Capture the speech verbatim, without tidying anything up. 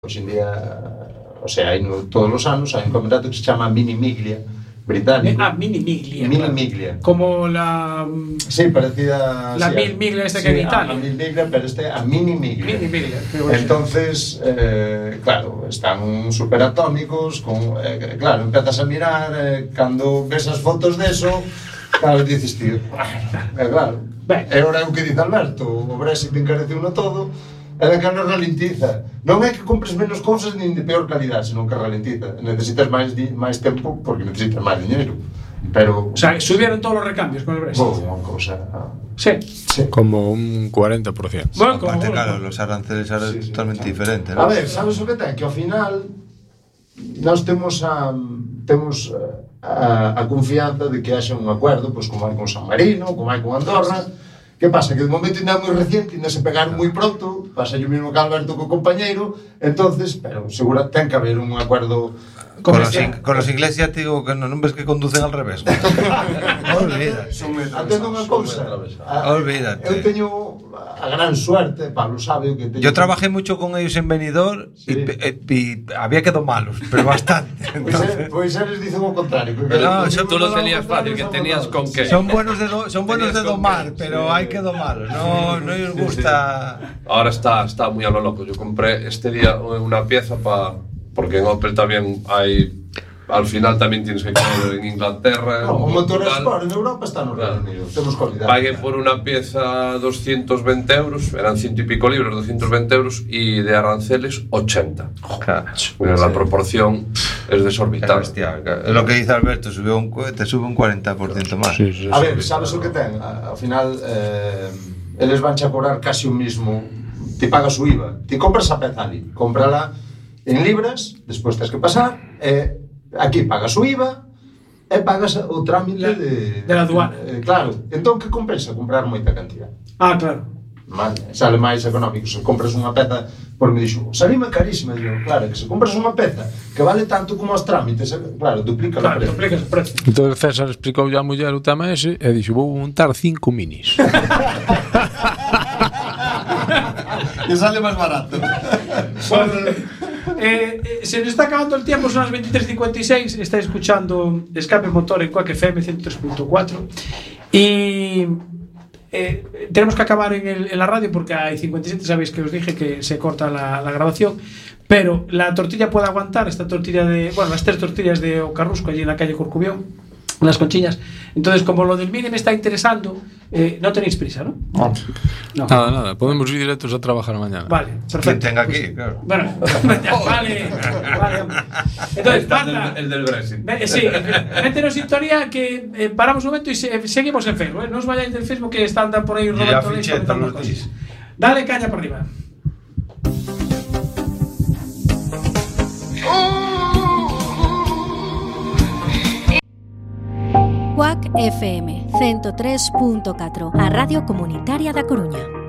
Hoxe en día, o sea, hai no, todos os anos hai un campeonato que se chama Mini Miglia británico. Ah, Mini Miglia. Mini claro. Miglia. Como la... Sí, parecida... La sí, Mil Miglia esta sí, que hay en Italia. A Mil Miglia, pero este a Mini Miglia. Mini Miglia. Entonces, eh, claro, están superatónicos, con, eh, claro, empezas a mirar, eh, cando ves as fotos deso, claro, dices, tío, eh, claro, é ora o que dice Alberto, o Brexit encareceu no todo, é de que non ralentiza. Non é que compres menos cousas nin de peor calidad, senón que ralentiza. Necesitas máis, di, máis tempo porque necesitas máis dinheiro. Pero... O sea, subieron todos os recambios con el Brexit. Oh, unha cousa... Sí. sí. Como un cuarenta por ciento. Bueno, Aparte, como, claro, los aranceles ahora sí, es sí, totalmente claro. diferente, A ¿no? ver, sabes o que ten? Que ao final nós temos a temos a, a confianza de que haxa un acuerdo, pois como hai con San Marino, como hai con Andorra. Que pasa? Que de momento ainda é moi reciente, ainda se pegaron moi pronto, pasa o mesmo que Alberto co compañeiro, entonces, pero segura ten que haber un acuerdo. Con los, in, con los ingleses ya te digo que no, non ves que conducen al revés. Olvídate. Atendo unha cousa. Olvídate. Eu teño a gran suerte, Pablo sabe que teño. Yo trabajé mucho con ellos en Benidorm sí. y, y, y había quedado malos, pero bastante. Pois pues, pues eles dicen o contrario. No, eso tú lo tenías fácil, que tenías con qué. Son buenos de, do, son buenos de domar, pero sí. Hay que domarlos. No, no les gusta. Sí, sí. Ahora está, está muy a lo loco. Yo compré este día una pieza para. Porque en Opel también hay. Al final también tienes que comer en Inglaterra. No, un motor Sport en Europa está no Reino Unido. Tenemos cualidad. Pagué por una pieza doscientos veinte euros, eran ciento y pico libras, doscientos veinte euros, y de aranceles ochenta. Claro, bueno, la proporción es desorbitada. Es lo que dice Alberto, subió un, te sube un cuarenta por ciento más. Sí, sí, a ver, sabes o que ten? Al final, eh, eles van a cobrar casi o mismo. Te pagas o I V A. Te compras a peza ali, cómprala en libras, despois tens que pasar, eh, aquí pagas o I V A e pagas o trámite la, de, de la aduana. Eh, claro, entón que compensa comprar moita cantidad. Ah, claro. Vale, sale máis económico. Se compras unha peza, por me dixo, salime carísima, digo, claro, que se compras unha peza que vale tanto como os trámites, claro, duplica claro, o precio. Duplica o precio. Entón César explicou a muller o tema ese e dixo, vou montar cinco minis. Que sale máis barato. Bueno, eh, eh, se nos está acabando el tiempo, son las veintitrés cincuenta y seis. Está escuchando Escape Motor en Quack F M ciento tres punto cuatro. Y eh, tenemos que acabar en, el, en la radio porque hay cincuenta y siete. Sabéis que os dije que se corta la, la grabación. Pero la tortilla puede aguantar. Esta tortilla de. Bueno, las tres tortillas de Ocarrusco allí en la calle Corcubión, unas conchiñas. Entonces, como lo del mini me está interesando, eh, no tenéis prisa, ¿no? No. no. Nada, nada. Podemos ir directos a trabajar mañana. Vale, perfecto. Quien tenga aquí, pues, claro. Bueno, vale, vale, hombre. Entonces, Marta, el, el del Brexit. Ve, sí, métenos en sintonía que eh, paramos un momento y se, seguimos en Facebook. ¿eh? No os vayáis del Facebook que están por ahí Roberto Leis comentando cosas. Dale caña por arriba. Quack F M ciento tres punto catro, a Radio Comunitaria da Coruña.